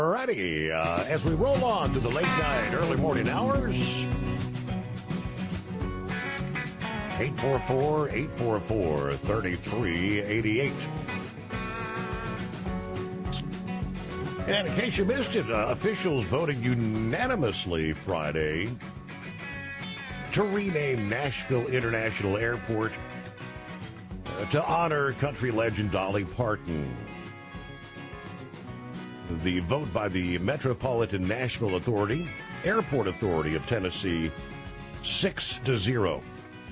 Alrighty, as we roll on to the late night, early morning hours, 844-844-3388. And in case you missed it, officials voted unanimously Friday to rename Nashville International Airport to honor country legend Dolly Parton. The vote by the Metropolitan Nashville Authority, Airport Authority of Tennessee, 6-0.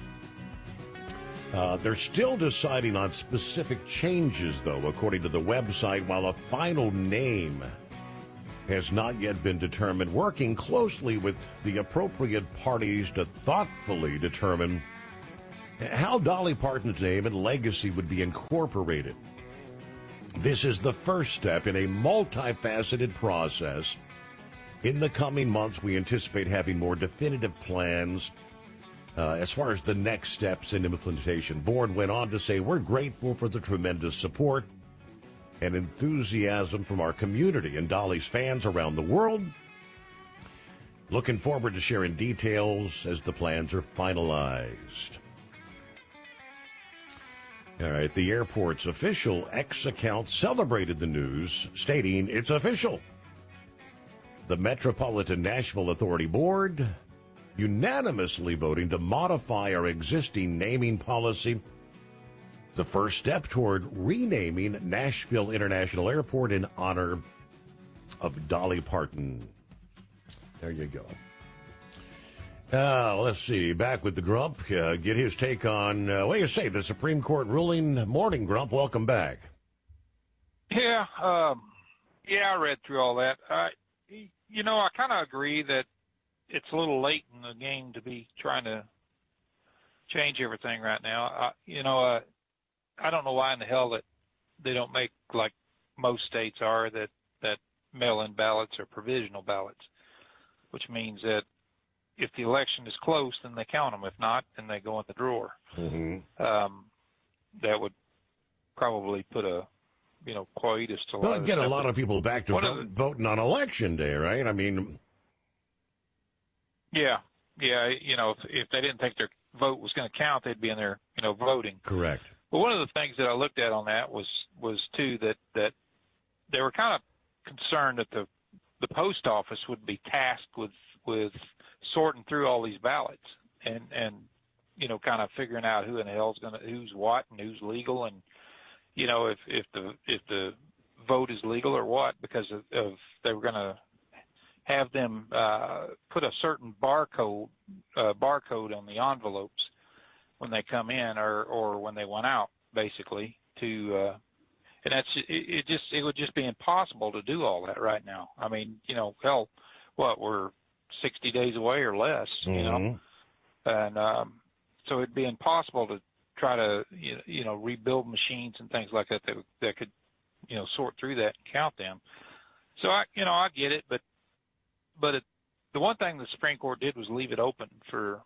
They're still deciding on specific changes, though, according to the website, while a final name has not yet been determined, working closely with the appropriate parties to thoughtfully determine how Dolly Parton's name and legacy would be incorporated. This is the first step in a multifaceted process. In the coming months, we anticipate having more definitive plans as far as the next steps in implementation. Board went on to say, we're grateful for the tremendous support and enthusiasm from our community and Dolly's fans around the world. Looking forward to sharing details as the plans are finalized. All right, the airport's official X account celebrated the news, stating it's official. The Metropolitan Nashville Authority Board unanimously voting to modify our existing naming policy, the first step toward renaming Nashville International Airport in honor of Dolly Parton. There you go. Let's see. Back with the Grump. Get his take on, what do you say, the Supreme Court ruling. Morning, Grump. Welcome back. Yeah, I read through all that. I kind of agree that it's a little late in the game to be trying to change everything right now. I don't know why in the hell that they don't make, like most states are, that mail-in ballots are provisional ballots, which means that if the election is close, then they count them. If not, then they go in the drawer. Mm-hmm. That would probably put a, quietus to Well, get a lot of people back to voting on election day, right? I mean, yeah. If they didn't think their vote was going to count, they'd be in there, voting. Correct. But one of the things that I looked at on that was too that they were kind of concerned that the post office would be tasked with sorting through all these ballots and kind of figuring out who in the hell's who's what and who's legal, and if the vote is legal or what, because of they were going to have them put a certain barcode on the envelopes when they come in or when they went out, basically, to and it would just be impossible to do all that right now. I mean, hell, we're 60 days away or less, mm-hmm. And so it'd be impossible to try to rebuild machines and things like that could sort through that and count them. So I get it, but the one thing the Supreme Court did was leave it open for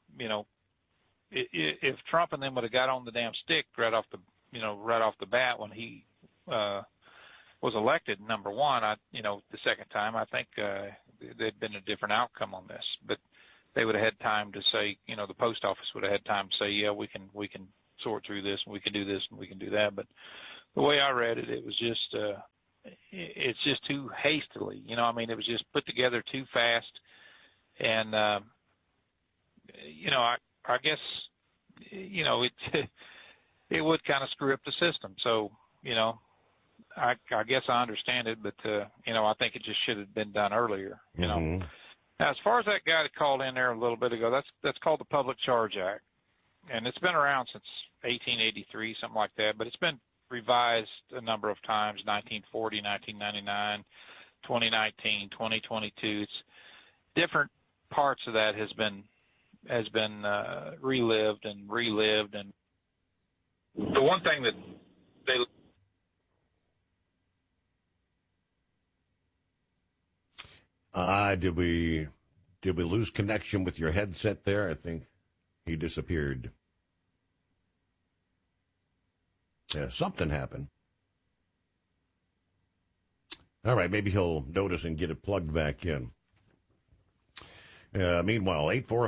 if Trump and them would have got on the damn stick right off the bat when he was elected, number one, the second time, I think there'd been a different outcome on this. But they would have had time to say, the post office would have had time to say, yeah, we can sort through this, and we can do this, and we can do that. But the way I read it, it was just it's just too hastily. It was just put together too fast, and I guess it would kind of screw up the system. So I guess I understand it, but I think it just should have been done earlier. Mm-hmm. Now, as far as that guy that called in there a little bit ago, that's called the Public Charge Act, and it's been around since 1883, something like that. But it's been revised a number of times: 1940, 1999, 2019, 2022. It's different parts of that has been relived, and the one thing that they did we lose connection with your headset there? I think he disappeared. Yeah, something happened. All right, maybe he'll notice and get it plugged back in. Meanwhile,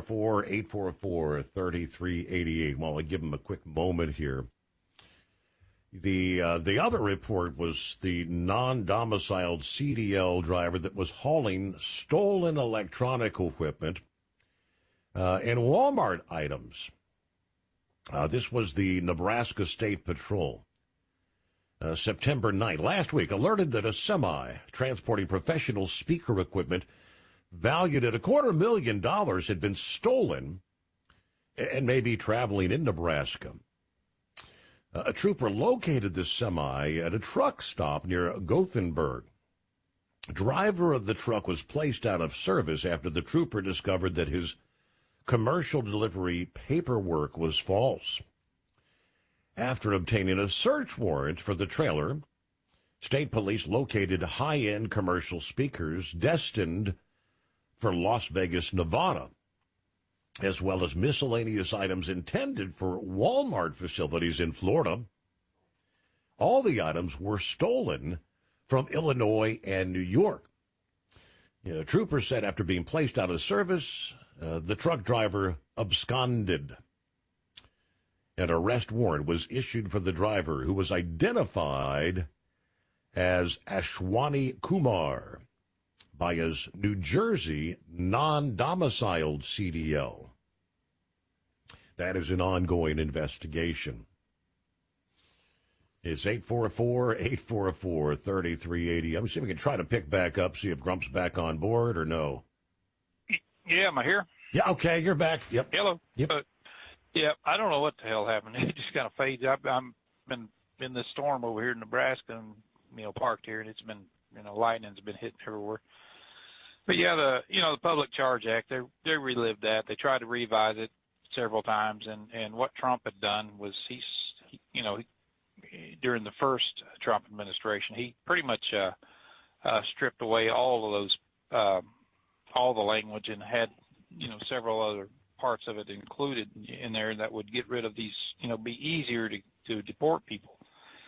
844-844-3388. Well, I'll give him a quick moment here. The other report was the non-domiciled CDL driver that was hauling stolen electronic equipment and Walmart items. This was the Nebraska State Patrol. September 9th, last week, alerted that a semi transporting professional speaker equipment valued at $250,000 had been stolen and may be traveling in Nebraska. A trooper located this semi at a truck stop near Gothenburg. Driver of the truck was placed out of service after the trooper discovered that his commercial delivery paperwork was false. After obtaining a search warrant for the trailer, state police located high-end commercial speakers destined for Las Vegas, Nevada, as well as miscellaneous items intended for Walmart facilities in Florida. All the items were stolen from Illinois and New York. Troopers said after being placed out of service, the truck driver absconded. An arrest warrant was issued for the driver, who was identified as Ashwani Kumar by his New Jersey non-domiciled CDL. That is an ongoing investigation. It's 844-844-3380. I'm assuming we can try to pick back up, see if Grump's back on board or no. Yeah, am I here? Yeah, okay, you're back. Yep. Hello. Yep. Yeah, I don't know what the hell happened. It just kind of fades. I've been in this storm over here in Nebraska and, parked here, and it's been, lightning's been hitting everywhere. But yeah, the Public Charge Act, they relived that. They tried to revise it several times, and what Trump had done was he during the first Trump administration, he pretty much stripped away all of those, all the language, and had, several other parts of it included in there that would get rid of these, be easier to deport people.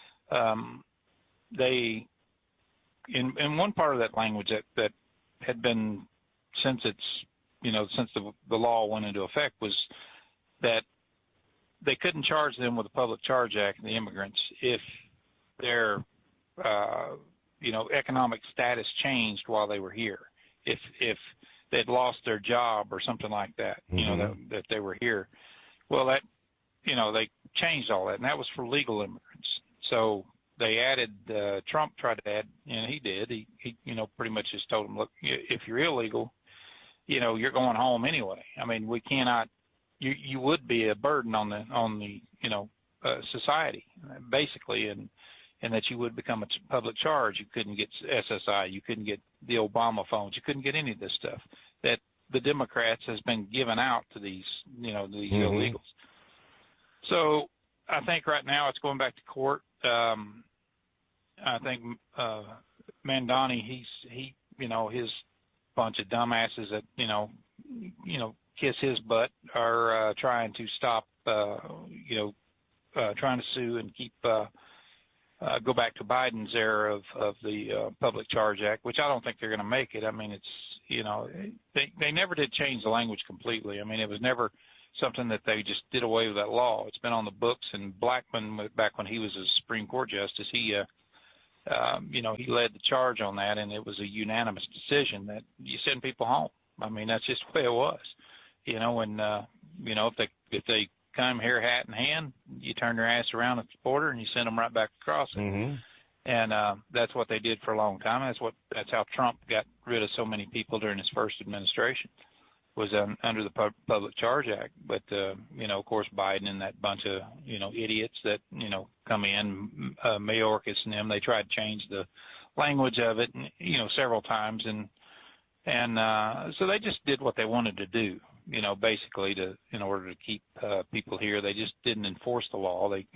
They, in one part of that language that had been since since the law went into effect, was that they couldn't charge them with the Public Charge Act, the immigrants, if their economic status changed while they were here. If they'd lost their job or something like that, that they were here. Well, that they changed all that, and that was for legal immigrants. So they added, Trump tried to add, and he did. He pretty much just told them, look, if you're illegal, you're going home anyway. I mean, we cannot. You would be a burden on the society, basically, and that you would become a public charge. You couldn't get SSI, you couldn't get the Obama phones, you couldn't get any of this stuff that the Democrats has been given out to these these illegals. So I think right now it's going back to court. I think Mandani, he his bunch of dumbasses that kiss his butt are trying to stop, trying to sue and keep go back to Biden's era of the Public Charge Act, which I don't think they're going to make it. I mean, it's they never did change the language completely. I mean, it was never something that they just did away with that law. It's been on the books, and Blackmun, back when he was a Supreme Court justice, he he led the charge on that, and it was a unanimous decision that you send people home. I mean, that's just the way it was. If they come here hat in hand, you turn their ass around at the border and you send them right back across it. And that's what they did for a long time. That's how Trump got rid of so many people during his first administration, was under the Public Charge Act. But of course, Biden and that bunch of idiots that come in, Mayorkas and them, they tried to change the language of it, several times, and so they just did what they wanted to do. Basically in order to keep people here. They just didn't enforce the law. They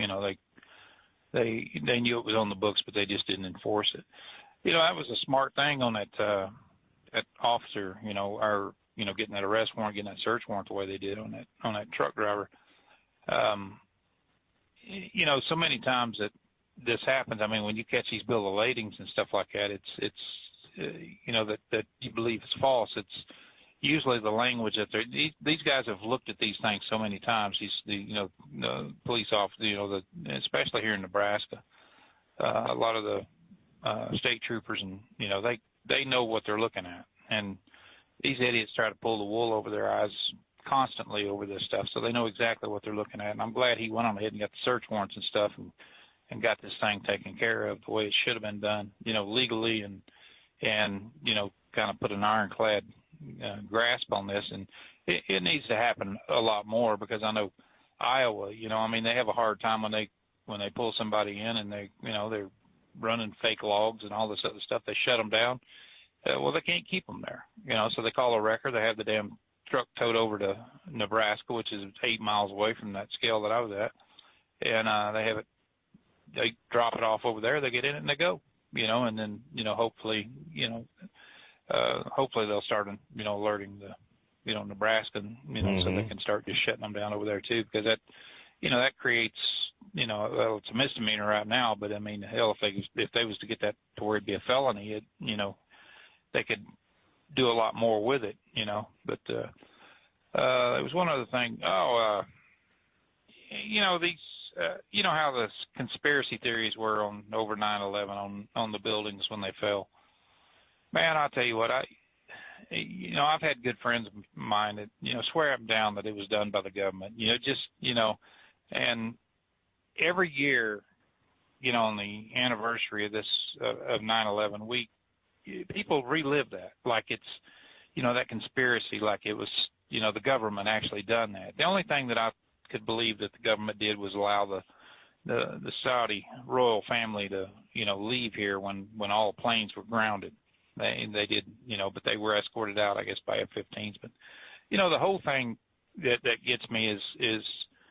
knew it was on the books, but they just didn't enforce it. That was a smart thing on that officer, or getting that arrest warrant, getting that search warrant the way they did on that truck driver. So many times that this happens, I mean, when you catch these bill of ladings and stuff like that, it's you know, that you believe is false. It's usually the language that these guys have looked at these things so many times. The police officers, you know, especially here in Nebraska, a lot of the state troopers, and you know, they know what they're looking at, and these idiots try to pull the wool over their eyes constantly over this stuff, so they know exactly what they're looking at. And I'm glad he went on ahead and got the search warrants and stuff, and got this thing taken care of the way it should have been done, you know, legally, and you know, kind of put an ironclad grasp on this. And it needs to happen a lot more, because I know Iowa, you know, I mean, they have a hard time when they pull somebody in and they, you know, they're running fake logs and all this other stuff. They shut them down. Well, they can't keep them there, you know, so they call a wrecker. They have the damn truck towed over to Nebraska, which is 8 miles away from that scale that I was at, and they drop it off over there. They get in it and they go, you know, and then, you know, hopefully they'll start, you know, alerting the, you know, Nebraska, you know, so they can start just shutting them down over there too, because that, you know, that creates, you know, well, it's a misdemeanor right now, but I mean, hell, if they was to get that to where it'd be a felony, it, you know, they could do a lot more with it, you know. But there was one other thing. You know, these, you know how the conspiracy theories were over 9/11 on the buildings when they fell. Man, I'll tell you what, you know, I've had good friends of mine that, you know, swear up and down that it was done by the government, you know, just, you know, and every year, you know, on the anniversary of this, of 9/11, people relive that like it's, you know, that conspiracy, like it was, you know, the government actually done that. The only thing that I could believe that the government did was allow the Saudi royal family to, you know, leave here when all planes were grounded. They did, you know, but they were escorted out, I guess, by F-15s. But, you know, the whole thing that gets me is,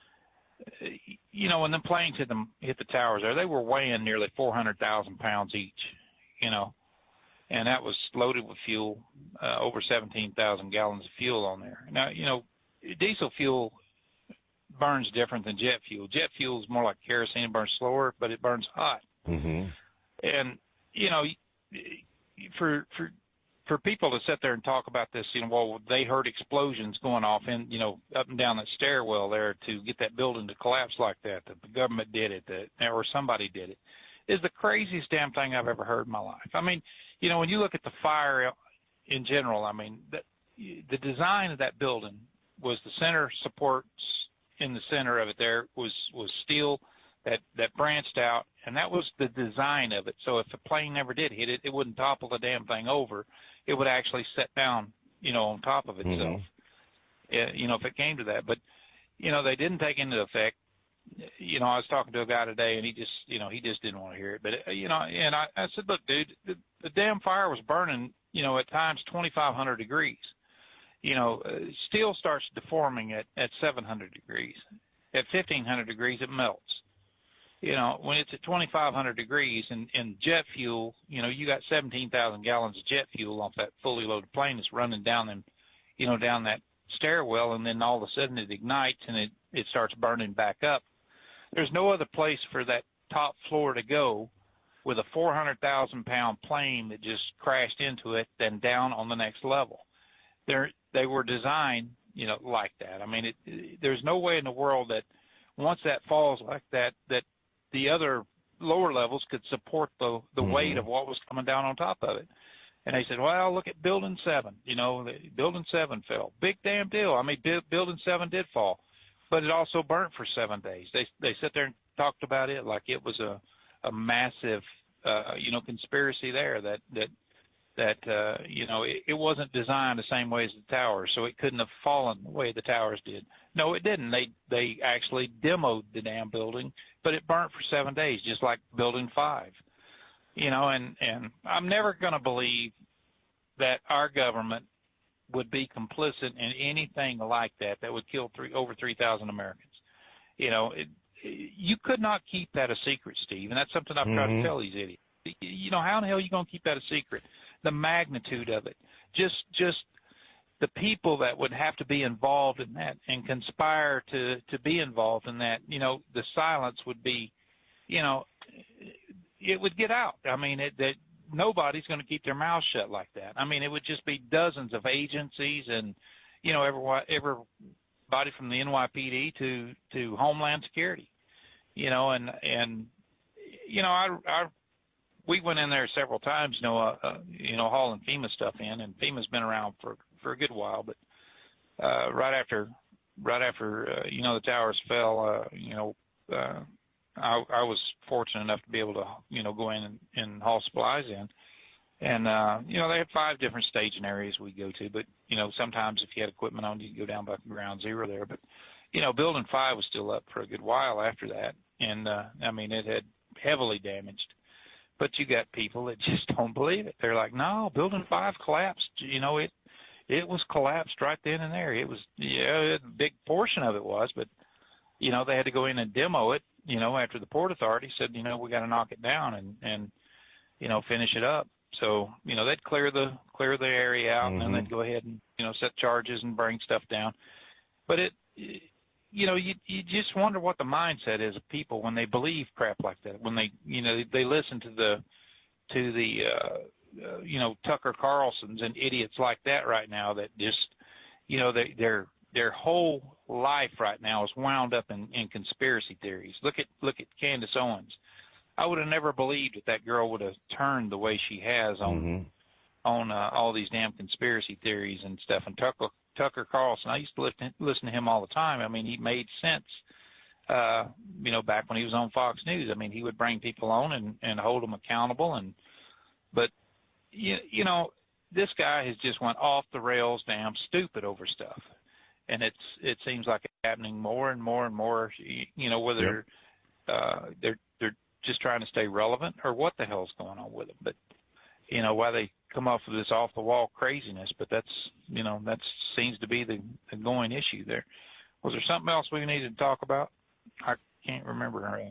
you know, when the planes hit the towers there, they were weighing nearly 400,000 pounds each, you know, and that was loaded with fuel, over 17,000 gallons of fuel on there. Now, you know, diesel fuel burns different than jet fuel. Jet fuel is more like kerosene. It burns slower, but it burns hot. Mm-hmm. And, you know, for people to sit there and talk about this, you know, well, they heard explosions going off in, you know, up and down that stairwell there to get that building to collapse like that the government did it, or somebody did it, is the craziest damn thing I've ever heard in my life. I mean, you know, when you look at the fire in general, I mean, the design of that building was the center supports in the center of it there was steel that branched out, and that was the design of it. So if the plane never did hit it, it wouldn't topple the damn thing over. It would actually set down, you know, on top of itself, you know, if it came to that. But, you know, they didn't take into effect. You know, I was talking to a guy today, and he just didn't want to hear it. But, you know, and I said, look, dude, the damn fire was burning, you know, at times 2,500 degrees. You know, steel starts deforming at 700 degrees. At 1,500 degrees, it melts. You know, when it's at 2,500 degrees and jet fuel, you know, you got 17,000 gallons of jet fuel off that fully loaded plane that's running down them, you know, down that stairwell, and then all of a sudden it ignites and it starts burning back up. There's no other place for that top floor to go with a 400,000-pound plane that just crashed into it than down on the next level. They were designed, you know, like that. I mean, there's no way in the world that once that falls like that the other lower levels could support the weight of what was coming down on top of it. And they said, well, look at Building 7. You know, Building 7 fell. Big damn deal. I mean, Building 7 did fall, but it also burnt for 7 days. They sit there and talked about it like it was a massive, you know, conspiracy there that you know, it wasn't designed the same way as the towers, so it couldn't have fallen the way the towers did. No, it didn't. They actually demoed the damn building, but it burnt for 7 days, just like Building 5. You know, and I'm never going to believe that our government would be complicit in anything like that would kill over 3,000 Americans. You know, you could not keep that a secret, Steve, and that's something I've tried to tell these idiots. You know, how in the hell are you going to keep that a secret? The magnitude of it, just the people that would have to be involved in that and conspire to be involved in that, you know, the silence would be, you know, it would get out. I mean, that nobody's going to keep their mouth shut like that. I mean, it would just be dozens of agencies and, you know, everybody from the NYPD to Homeland Security, you know, and you know, we went in there several times, you know, hauling FEMA stuff in, and FEMA's been around for a good while, but right after you know, the towers fell, you know, I was fortunate enough to be able to, you know, go in and haul supplies in. And, you know, they had 5 different staging areas we go to, but, you know, sometimes if you had equipment on, you could go down by ground zero there. But, you know, Building 5 was still up for a good while after that. And, I mean, it had heavily damaged. But you got people that just don't believe it. They're like, no, Building 5 collapsed. You know, it was collapsed right then and there. It was, yeah, a big portion of it was, but, you know, they had to go in and demo it, you know, after the Port Authority said, you know, we got to knock it down and, you know, finish it up. So, you know, they'd clear the area out, and then they'd go ahead and, you know, set charges and bring stuff down. But you know, you just wonder what the mindset is of people when they believe crap like that, when they, you know, they listen to the you know, Tucker Carlsons and idiots like that right now that just, you know, their whole life right now is wound up in conspiracy theories. Look at Candace Owens. I would have never believed that girl would have turned the way she has on all these damn conspiracy theories and stuff. And Tucker Carlson, I used to listen to him all the time. I mean, he made sense, you know, back when he was on Fox News. I mean, he would bring people on and hold them accountable. But you know, this guy has just went off the rails, damn stupid over stuff. And it seems like it's happening more and more and more, you know, whether they're just trying to stay relevant or what the hell's going on with them. But, you know, why they come off of this off-the-wall craziness, but that's, you know, that seems to be the going issue there. Was there something else we needed to talk about? I can't remember.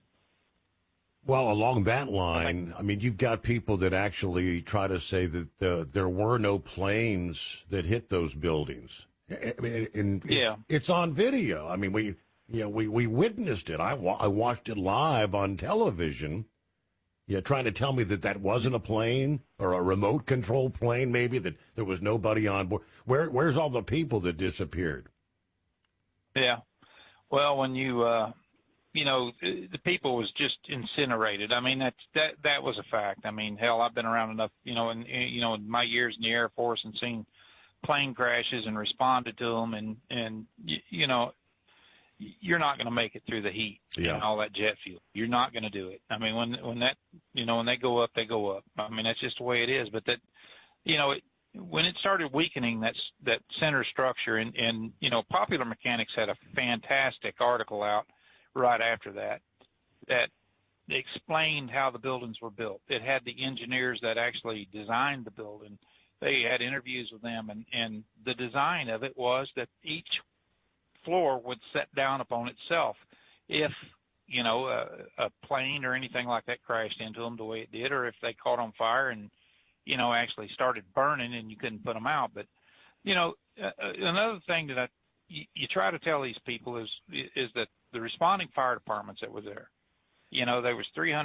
Well, along that line, I mean, you've got people that actually try to say that there were no planes that hit those buildings. I mean, it's on video. I mean, we witnessed it. I watched it live on television. You're trying to tell me that wasn't a plane or a remote control plane, maybe, that there was nobody on board. Where's all the people that disappeared? Yeah. Well, when you know, the people was just incinerated. I mean, that was a fact. I mean, hell, I've been around enough, you know, in my years in the Air Force and seen plane crashes and responded to them, and you know, you're not going to make it through the heat and all that jet fuel. You're not going to do it. I mean, when that, you know, when they go up, they go up. I mean, that's just the way it is. But that, you know, when it started weakening that center structure, and you know, Popular Mechanics had a fantastic article out right after that explained how the buildings were built. It had the engineers that actually designed the building. They had interviews with them, and the design of it was that each floor would set down upon itself if, you know, a plane or anything like that crashed into them the way it did, or if they caught on fire and, you know, actually started burning and you couldn't put them out. But, you know, another thing that you try to tell these people is that the responding fire departments that were there, you know, there was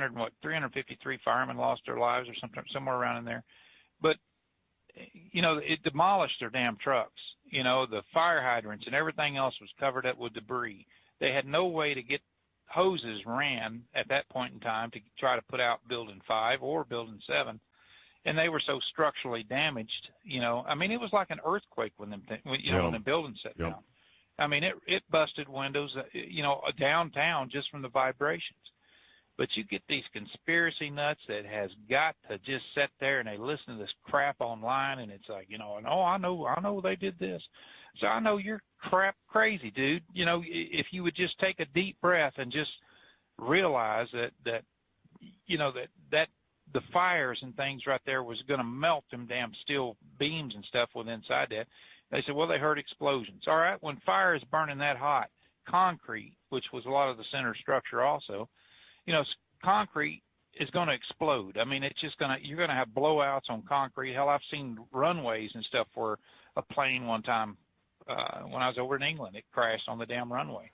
353 firemen lost their lives or somewhere around in there. But, you know, it demolished their damn trucks. You know, the fire hydrants and everything else was covered up with debris. They had no way to get hoses ran at that point in time to try to put out Building 5 or Building 7. And they were so structurally damaged, you know. I mean, it was like an earthquake when the building set down. I mean, it busted windows, you know, downtown just from the vibrations. But you get these conspiracy nuts that has got to just sit there and they listen to this crap online, and it's like, you know, and I know they did this. So I know you're crap crazy, dude. You know, if you would just take a deep breath and just realize that you know, that the fires and things right there was going to melt them damn steel beams and stuff with inside that. They said, well, they heard explosions. All right, when fire is burning that hot, concrete, which was a lot of the center structure also, you know, concrete is going to explode. I mean, it's just you're going to have blowouts on concrete. Hell, I've seen runways and stuff where a plane one time, when I was over in England, it crashed on the damn runway.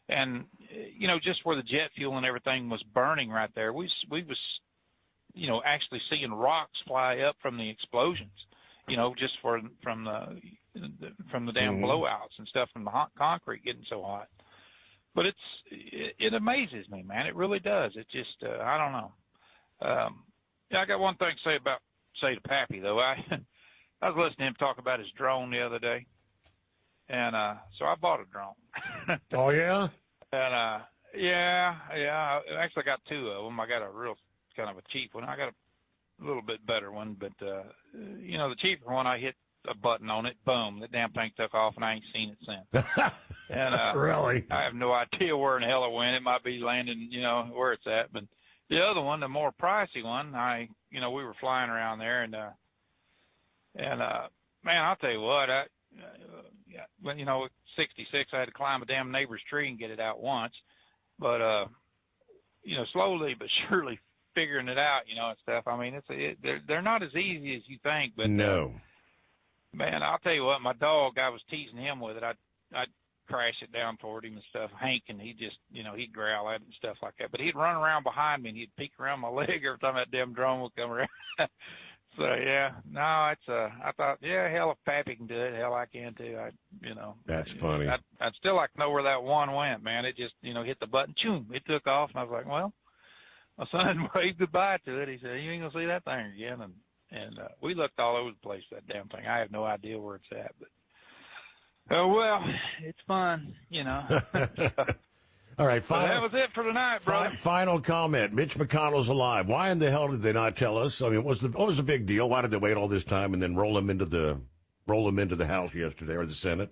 And, just where the jet fuel and everything was burning right there, we was, actually seeing rocks fly up from the explosions, just from the damn blowouts and stuff from the hot concrete getting so hot. But it amazes me, man. It really does. It just, I don't know. I got one thing to say to Pappy, though. I was listening to him talk about his drone the other day. And, so I bought a drone. Oh, yeah? And, yeah. I actually got two of them. I got a real kind of a cheap one. I got a little bit better one, but, the cheaper one, I hit a button on it, boom, the damn thing took off, and I ain't seen it since. And really, I have no idea where in the hell it went. It might be landing, where it's at. But the other one, the more pricey one, we were flying around there, and man, I'll tell you what, when 66, I had to climb a damn neighbor's tree and get it out once, but slowly but surely figuring it out, and stuff. I mean, they're not as easy as you think, but no. Man, I'll tell you what, my dog, I was teasing him with it. I'd crash it down toward him and stuff, Hank, and he'd just, he'd growl at it and stuff like that. But he'd run around behind me and he'd peek around my leg every time that damn drone would come around. So, yeah, no, I thought, yeah, hell, if Pappy can do it, hell, I can too. That's funny. I'd still like to know where that one went, man. It just, hit the button, choom, it took off. And I was like, well, my son waved goodbye to it. He said, you ain't going to see that thing again. And we looked all over the place, that damn thing. I have no idea where it's at, but well, it's fun, All right, so that was it for tonight, brother. Final comment. Mitch McConnell's alive. Why in the hell did they not tell us? I mean, what was the big deal? Why did they wait all this time and then roll him into the House yesterday or the Senate?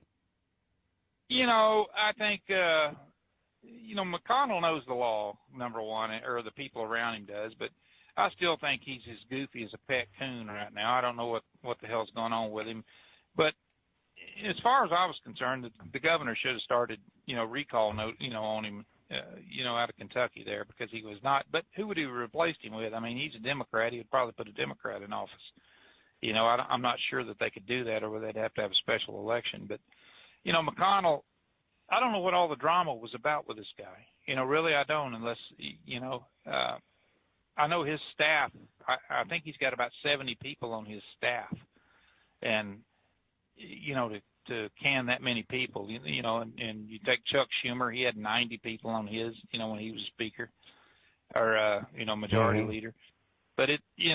I think McConnell knows the law, number one, or the people around him does, but I still think he's as goofy as a pet coon right now. I don't know what the hell's going on with him. But as far as I was concerned, the governor should have started, recall note, on him, out of Kentucky there because he was not. But who would he have replaced him with? I mean, he's a Democrat. He would probably put a Democrat in office. I'm not sure that they could do that or whether they'd have to have a special election. But, McConnell, I don't know what all the drama was about with this guy. Really, I don't, unless, I know his staff, I think he's got about 70 people on his staff. And, to can that many people, and you take Chuck Schumer, he had 90 people on his, when he was speaker or, majority leader. But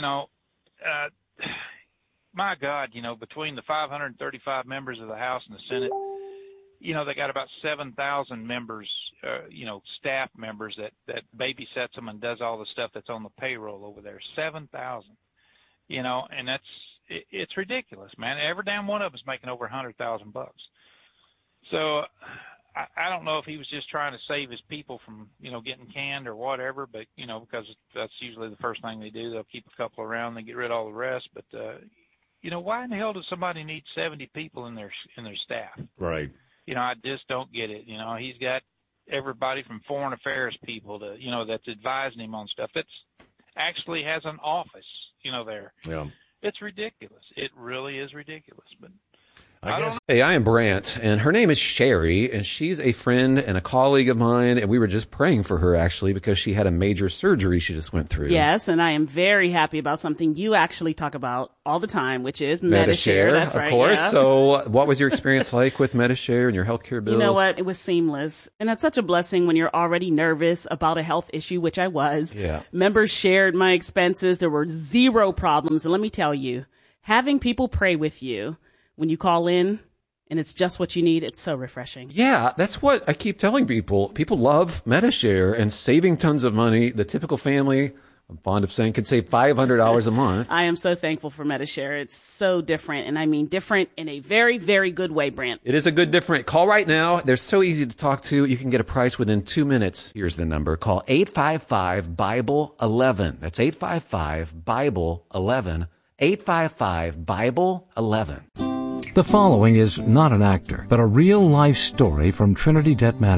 my God, between the 535 members of the House and the Senate, they got about 7,000 members, staff members that babysits them and does all the stuff that's on the payroll over there. 7,000, and it's ridiculous, man. Every damn one of them is making over $100,000. So I don't know if he was just trying to save his people from, getting canned or whatever, but, because that's usually the first thing they do. They'll keep a couple around, they get rid of all the rest. But, why in the hell does somebody need 70 people in their staff? Right. I just don't get it. He's got everybody from foreign affairs people to, that's advising him on stuff. It's actually has an office, there. Yeah. It's ridiculous. It really is ridiculous. But Hey, I am Brant, and her name is Sherry, and she's a friend and a colleague of mine, and we were just praying for her, actually, because she had a major surgery she just went through. Yes, and I am very happy about something you actually talk about all the time, which is Medi-Share. That's right, of course. Yeah. So what was your experience like with Medi-Share and your healthcare bills? You know what? It was seamless. And that's such a blessing when you're already nervous about a health issue, which I was. Yeah. Members shared my expenses. There were zero problems. And let me tell you, having people pray with you when you call in and it's just what you need, it's so refreshing. Yeah, that's what I keep telling people. People love Medi-Share and saving tons of money. The typical family, I'm fond of saying, could save $500 a month. I am so thankful for Medi-Share. It's so different, and I mean different in a very, very good way, Brant. It is a good different. Call right now. They're so easy to talk to. You can get a price within 2 minutes. Here's the number. Call 855-BIBLE-11. That's 855-BIBLE-11. 855-BIBLE-11. The following is not an actor, but a real-life story from Trinity Debt Management.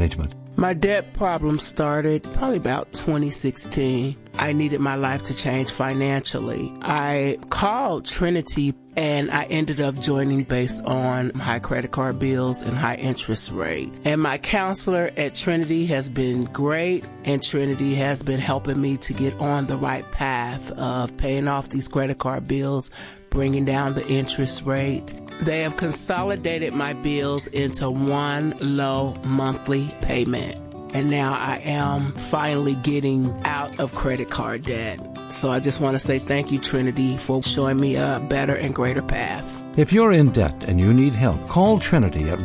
My debt problem started probably about 2016. I needed my life to change financially. I called Trinity and I ended up joining based on high credit card bills and high interest rate. And my counselor at Trinity has been great, and Trinity has been helping me to get on the right path of paying off these credit card bills, bringing down the interest rate. They have consolidated my bills into one low monthly payment. And now I am finally getting out of credit card debt. So I just want to say thank you, Trinity, for showing me a better and greater path. If you're in debt and you need help, call Trinity at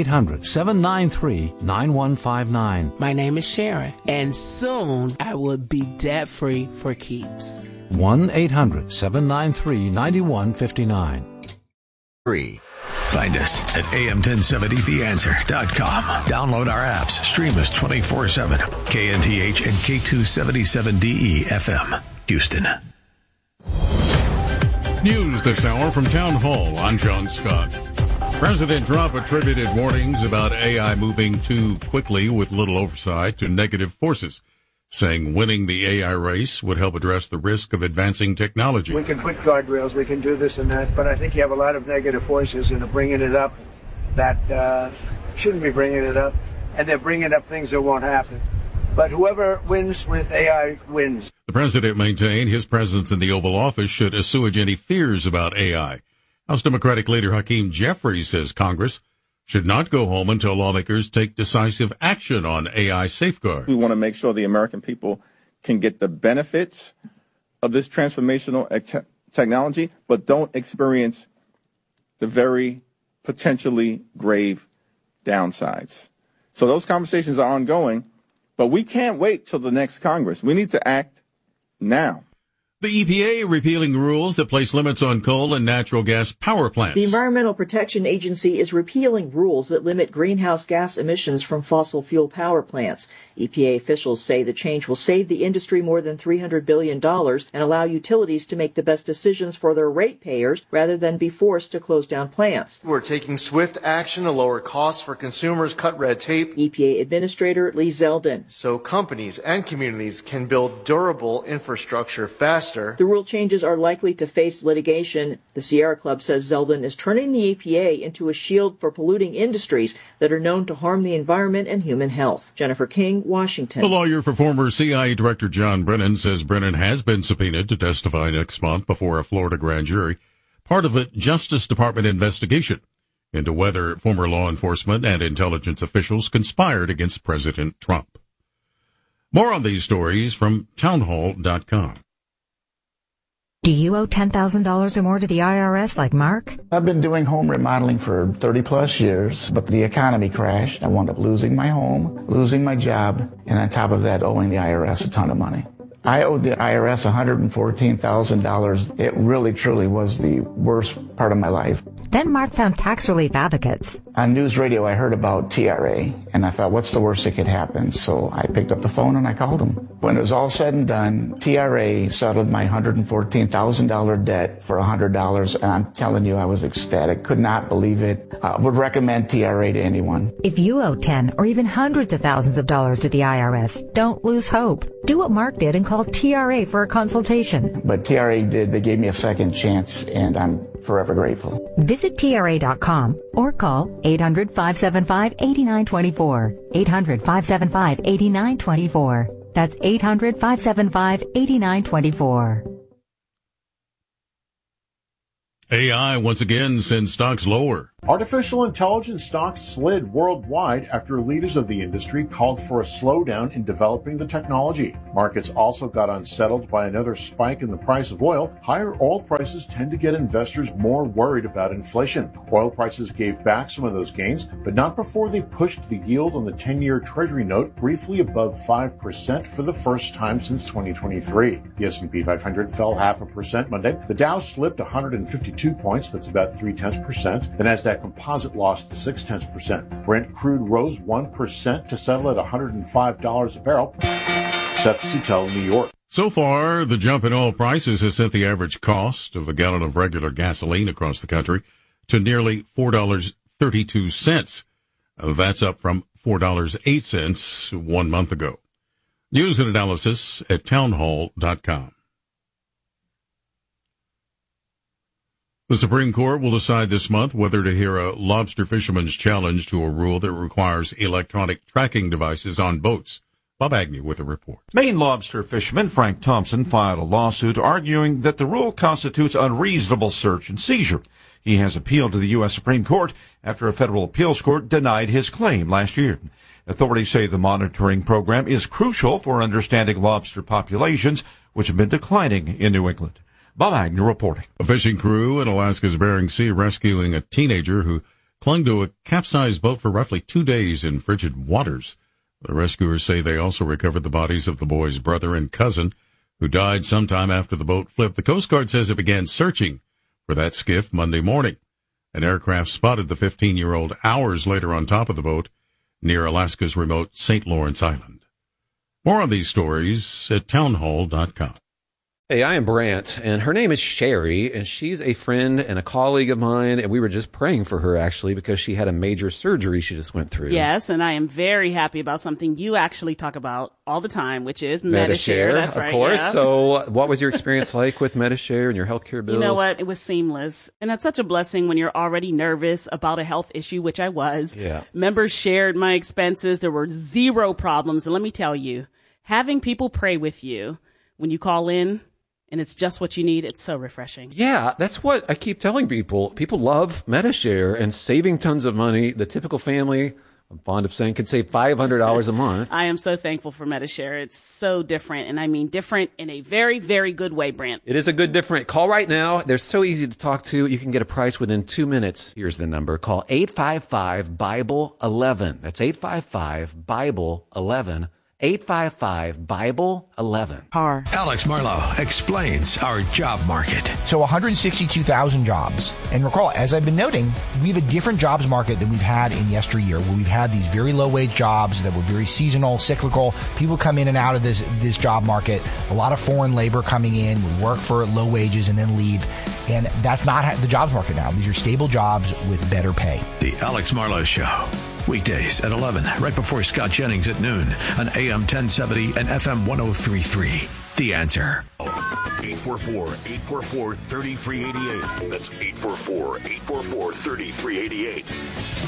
1-800-793-9159. My name is Sharon, and soon I will be debt-free for keeps. 1-800-793-9159. Find us at am1070theanswer.com. Download our apps. Stream us 24/7. KNTH and K277DE FM, Houston. News this hour from Town Hall. I'm John Scott. President Trump attributed warnings about AI moving too quickly with little oversight to negative forces, saying winning the AI race would help address the risk of advancing technology. We can put guardrails, we can do this and that, but I think you have a lot of negative forces and bringing it up that shouldn't be bringing it up, and they're bringing up things that won't happen. But whoever wins with AI wins. The president maintained his presence in the Oval Office should assuage any fears about AI. House Democratic leader Hakeem Jeffries says Congress should not go home until lawmakers take decisive action on AI safeguards. We want to make sure the American people can get the benefits of this transformational technology, but don't experience the very potentially grave downsides. So those conversations are ongoing, but we can't wait till the next Congress. We need to act now. The EPA repealing rules that place limits on coal and natural gas power plants. The Environmental Protection Agency is repealing rules that limit greenhouse gas emissions from fossil fuel power plants. EPA officials say the change will save the industry more than $300 billion and allow utilities to make the best decisions for their ratepayers rather than be forced to close down plants. We're taking swift action to lower costs for consumers, cut red tape. EPA Administrator Lee Zeldin. So companies and communities can build durable infrastructure faster. The rule changes are likely to face litigation. The Sierra Club says Zeldin is turning the EPA into a shield for polluting industries that are known to harm the environment and human health. Jennifer King, Washington. The lawyer for former CIA Director John Brennan says Brennan has been subpoenaed to testify next month before a Florida grand jury, part of a Justice Department investigation into whether former law enforcement and intelligence officials conspired against President Trump. More on these stories from townhall.com. Do you owe $10,000 or more to the IRS like Mark? I've been doing home remodeling for 30 plus years, but the economy crashed. I wound up losing my home, losing my job, and on top of that, owing the IRS a ton of money. I owed the IRS $114,000. It really, truly was the worst part of my life. Then Mark found Tax Relief Advocates. On news radio, I heard about TRA, and I thought, what's the worst that could happen? So I picked up the phone and I called them. When it was all said and done, TRA settled my $114,000 debt for $100, and I'm telling you, I was ecstatic. Could not believe it. Would recommend TRA to anyone. If you owe 10 or even hundreds of thousands of dollars to the IRS, don't lose hope. Do what Mark did and call TRA for a consultation. But TRA did. They gave me a second chance, and I'm forever grateful. Visit TRA.com or call 800-575-8924. 800-575-8924. That's 800-575-8924. AI once again sends stocks lower. Artificial intelligence stocks slid worldwide after leaders of the industry called for a slowdown in developing the technology. Markets also got unsettled by another spike in the price of oil. Higher oil prices tend to get investors more worried about inflation. Oil prices gave back some of those gains, but not before they pushed the yield on the 10-year Treasury note briefly above 5% for the first time since 2023. The S&P 500 fell 0.5% Monday. The Dow slipped 152 points, that's about 0.3%. The Nasdaq Composite lost 0.6%. Brent crude rose 1% to settle at $105 a barrel. Seth Sutell, New York. So far, the jump in oil prices has sent the average cost of a gallon of regular gasoline across the country to nearly $4.32. That's up from $4.08 1 month ago. News and analysis at townhall.com. The Supreme Court will decide this month whether to hear a lobster fisherman's challenge to a rule that requires electronic tracking devices on boats. Bob Agnew with a report. Maine lobster fisherman Frank Thompson filed a lawsuit arguing that the rule constitutes unreasonable search and seizure. He has appealed to the U.S. Supreme Court after a federal appeals court denied his claim last year. Authorities say the monitoring program is crucial for understanding lobster populations, which have been declining in New England. Bob Agnew reporting. A fishing crew in Alaska's Bering Sea rescuing a teenager who clung to a capsized boat for roughly 2 days in frigid waters. The rescuers say they also recovered the bodies of the boy's brother and cousin, who died sometime after the boat flipped. The Coast Guard says it began searching for that skiff Monday morning. An aircraft spotted the 15-year-old hours later on top of the boat near Alaska's remote St. Lawrence Island. More on these stories at townhall.com. Hey, I am Brant, and her name is Sherry, and she's a friend and a colleague of mine, and we were just praying for her, actually, because she had a major surgery she just went through. Yes, and I am very happy about something you actually talk about all the time, which is Medi-Share. That's right, of course. Yeah. So what was your experience like with Medi-Share and your healthcare bills? You know what? It was seamless. And that's such a blessing when you're already nervous about a health issue, which I was. Yeah. Members shared my expenses. There were zero problems. And let me tell you, having people pray with you when you call in, and it's just what you need, it's so refreshing. Yeah, that's what I keep telling people. People love Medi-Share and saving tons of money. The typical family, I'm fond of saying, could save $500 a month. I am so thankful for Medi-Share. It's so different, and I mean different in a very, very good way, Brant. It is a good different. Call right now. They're so easy to talk to. You can get a price within 2 minutes. Here's the number. Call 855-BIBLE-11. That's 855-BIBLE-11. 855-BIBLE-11. Alex Marlowe explains our job market. So 162,000 jobs. And recall, as I've been noting, we have a different jobs market than we've had in yesteryear, where we've had these very low-wage jobs that were very seasonal, cyclical. People come in and out of this job market. A lot of foreign labor coming in, would work for low wages and then leave. And that's not the jobs market now. These are stable jobs with better pay. The Alex Marlowe Show. Weekdays at 11, right before Scott Jennings at noon on AM 1070 and FM 103.3. The Answer. 844-844-3388. That's 844-844-3388.